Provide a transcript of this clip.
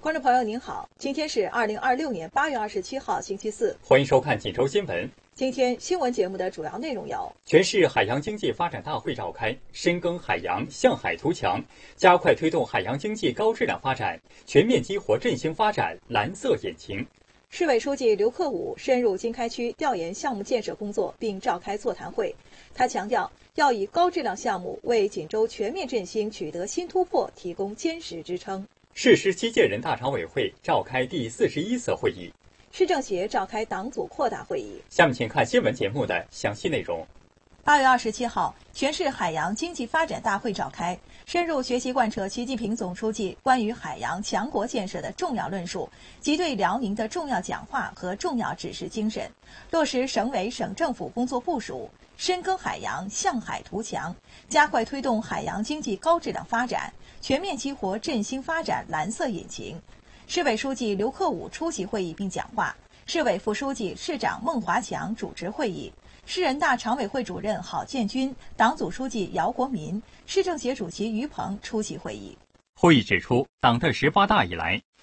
观众朋友您好，今天是2026年8月27号星期四， 欢迎收看锦州新闻。 今天新闻节目的主要内容有： 全市海洋经济发展大会召开，深耕海洋，向海图强，加快推动海洋经济高质量发展，全面激活振兴发展蓝色引擎。 市委书记刘克武深入经开区调研项目建设工作，并召开座谈会。他强调，要以高质量项目为锦州全面振兴取得新突破提供坚实支撑。 市17届人大常委会召开第41次会议， 市政协召开党组扩大会议。 下面请看新闻节目的详细内容。 8月27号，全市海洋经济发展大会召开，深入学习贯彻习近平总书记关于海洋强国建设的重要论述及对辽宁的重要讲话和重要指示精神，落实省委省政府工作部署，深耕海洋，向海图强，加快推动海洋经济高质量发展，全面激活振兴发展蓝色引擎。市委书记刘克武出席会议并讲话，市委副书记、市长孟华强主持会议。市人大常委会主任郝建军、党组书记姚国民、市政协主席于鹏出席会议。 会议指出，党的18大以来，